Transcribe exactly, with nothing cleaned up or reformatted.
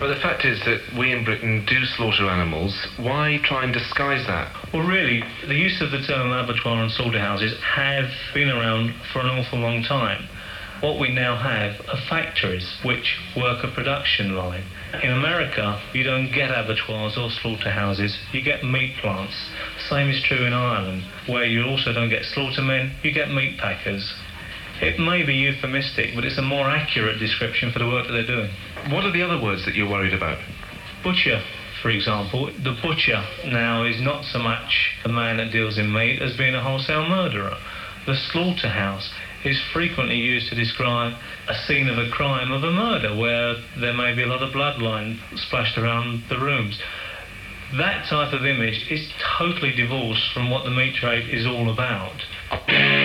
But the fact is that we in Britain do slaughter animals. Why try and disguise that? Well, really, the use of the term abattoir and slaughterhouses have been around for an awful long time. What we now have are factories which work a production line. In America, you don't get abattoirs or slaughterhouses, you get meat plants. Same is true in Ireland, where you also don't get slaughtermen, you get meat packers. It may be euphemistic, but it's a more accurate description for the work that they're doing. What are the other words that you're worried about? Butcher, for example. The butcher now is not so much a man that deals in meat as being a wholesale murderer. The slaughterhouse is frequently used to describe a scene of a crime, of a murder, where there may be a lot of bloodline splashed around the rooms. That type of image is totally divorced from what the meat trade is all about.